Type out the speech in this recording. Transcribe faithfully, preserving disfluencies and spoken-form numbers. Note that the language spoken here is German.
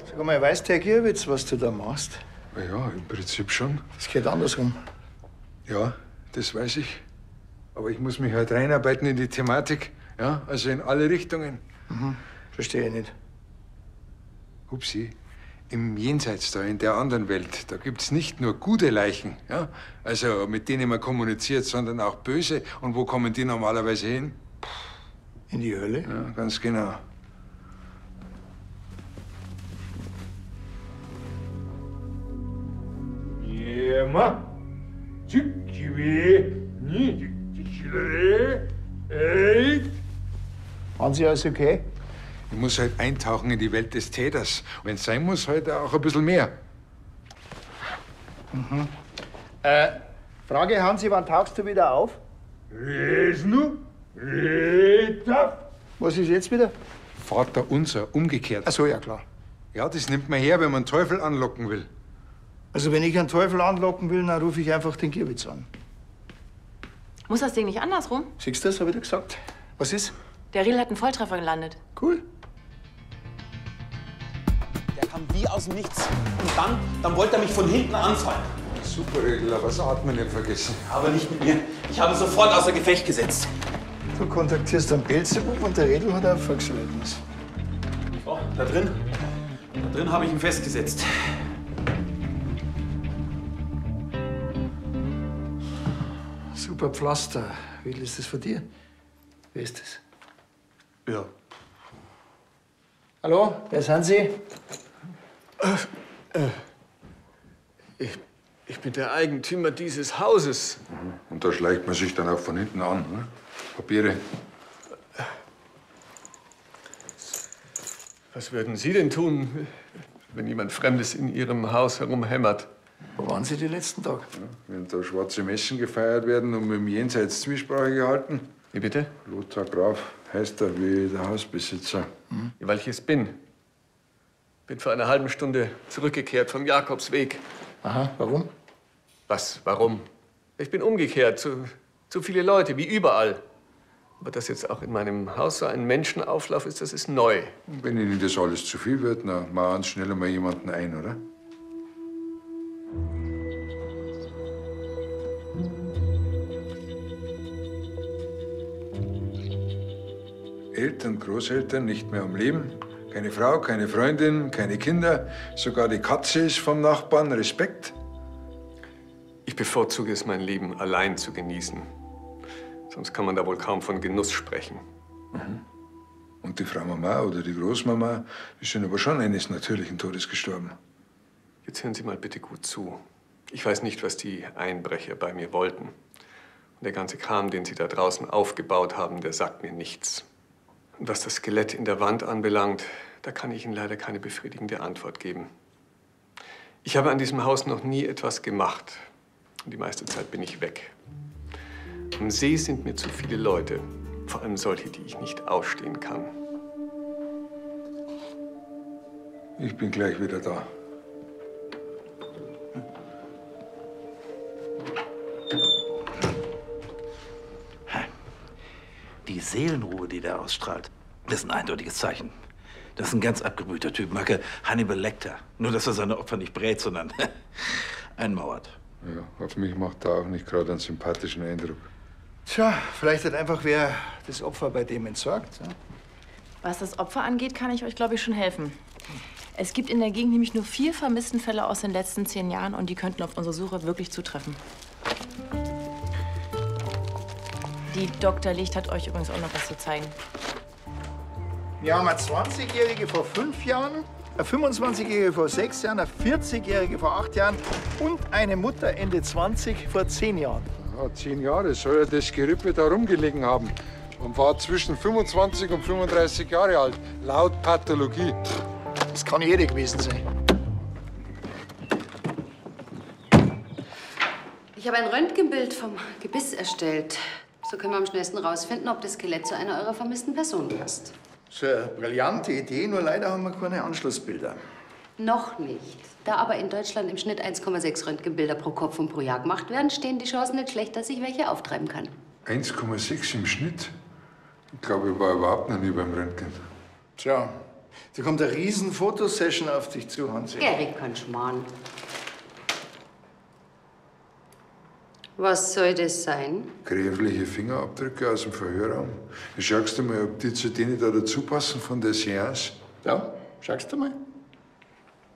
Sag mal, weißt du, Herr Gierwitz, was du da machst? Na ja, im Prinzip schon. Das geht andersrum. Ja, das weiß ich. Aber ich muss mich halt reinarbeiten in die Thematik. Ja, also in alle Richtungen. Mhm. Verstehe ich nicht. Hupsi, im Jenseits da, in der anderen Welt, da gibt's nicht nur gute Leichen, ja, also mit denen man kommuniziert, sondern auch böse. Und wo kommen die normalerweise hin? In die Hölle? Ja, ganz genau. Ема, чик-чиве, ни чик-чиле, ey. Hansi, alles okay? Ich muss halt eintauchen in die Welt des Täters. Wenn es sein muss, halt auch ein bisschen mehr. Mhm. Äh, Frage, Hansi, wann tauchst du wieder auf? Resnu, Retaf. Was ist jetzt wieder? Vater unser, umgekehrt. Ach so, ja klar. Ja, das nimmt man her, wenn man einen Teufel anlocken will. Also wenn ich einen Teufel anlocken will, dann rufe ich einfach den Gierwitz an. Muss das Ding nicht andersrum? Siehst du das, hab ich dir gesagt. Was ist? Der Riel hat einen Volltreffer gelandet. Cool. Der kam wie aus dem Nichts. Und dann, dann wollte er mich von hinten anfallen. Super, Redler, was hat man nicht vergessen? Aber nicht mit mir. Ich habe ihn sofort außer Gefecht gesetzt. Du kontaktierst einen Belzebub und der Redl hat ein Erfolgserlebnis. Oh, da drin? Da drin habe ich ihn festgesetzt. Super Pflaster. Redl, ist das von dir? Wer ist das? Ja. Hallo, wer sind Sie? Äh, äh, ich, ich bin der Eigentümer dieses Hauses. Und da schleicht man sich dann auch von hinten an, ne? Papiere. Was würden Sie denn tun, wenn jemand Fremdes in Ihrem Haus herumhämmert? Wo waren Sie die letzten Tage? Ja, wenn da schwarze Messen gefeiert werden und mit dem Jenseits Zwiesprache gehalten. Wie bitte? Lothar Graf heißt er wie der Hausbesitzer. Mhm. Weil ich es bin. Bin vor einer halben Stunde zurückgekehrt vom Jakobsweg. Aha, warum? Was, warum? Ich bin umgekehrt. Zu, zu viele Leute, wie überall. Aber dass jetzt auch in meinem Haus so ein Menschenauflauf ist, das ist neu. Und wenn Ihnen das alles zu viel wird, dann machen Sie schnell mal jemanden ein, oder? Eltern, Großeltern nicht mehr am Leben. Keine Frau, keine Freundin, keine Kinder. Sogar die Katze ist vom Nachbarn. Respekt. Ich bevorzuge es, mein Leben allein zu genießen. Sonst kann man da wohl kaum von Genuss sprechen. Mhm. Und die Frau Mama oder die Großmama, die sind aber schon eines natürlichen Todes gestorben. Jetzt hören Sie mal bitte gut zu. Ich weiß nicht, was die Einbrecher bei mir wollten. Und der ganze Kram, den sie da draußen aufgebaut haben, der sagt mir nichts. Und was das Skelett in der Wand anbelangt, da kann ich Ihnen leider keine befriedigende Antwort geben. Ich habe an diesem Haus noch nie etwas gemacht. Und die meiste Zeit bin ich weg. Am See sind mir zu viele Leute. Vor allem solche, die ich nicht ausstehen kann. Ich bin gleich wieder da. Die Seelenruhe, die der ausstrahlt, das ist ein eindeutiges Zeichen. Das ist ein ganz abgebrühter Typ, Macke Hannibal Lecter. Nur, dass er seine Opfer nicht brät, sondern einmauert. Ja, auf mich macht er auch nicht gerade einen sympathischen Eindruck. Tja, vielleicht hat einfach wer das Opfer bei dem entsorgt. Ja? Was das Opfer angeht, kann ich euch, glaube ich, schon helfen. Es gibt in der Gegend nämlich nur vier Vermisstenfälle aus den letzten zehn Jahren und die könnten auf unsere Suche wirklich zutreffen. Die Doktor Licht hat euch übrigens auch noch was zu zeigen. Wir haben eine zwanzigjährige vor fünf Jahren, eine fünfundzwanzigjährige vor sechs Jahren, eine vierzigjährige vor acht Jahren und eine Mutter Ende zwanzig vor zehn Jahren. Ja, zehn Jahre soll ja das Gerippe da rumgelegen haben und war zwischen fünfundzwanzig und fünfunddreißig Jahre alt, laut Pathologie. Das kann jede gewesen sein. Ich habe ein Röntgenbild vom Gebiss erstellt. So können wir am schnellsten rausfinden, ob das Skelett zu einer eurer vermissten Personen passt. So eine brillante Idee, nur leider haben wir keine Anschlussbilder. Noch nicht. Da aber in Deutschland im Schnitt eins Komma sechs Röntgenbilder pro Kopf und pro Jahr gemacht werden, stehen die Chancen nicht schlecht, dass ich welche auftreiben kann. eins Komma sechs im Schnitt? Ich glaube, ich war überhaupt noch nie beim Röntgen. Tja, Da kommt eine riesen Fotosession auf dich zu, Hansi. Gary kann schmarrn. Was soll das sein? Gräfliche Fingerabdrücke aus dem Verhörraum. Schaust du mal, ob die zu denen da dazu passen von der Seance? Ja, schaust du mal.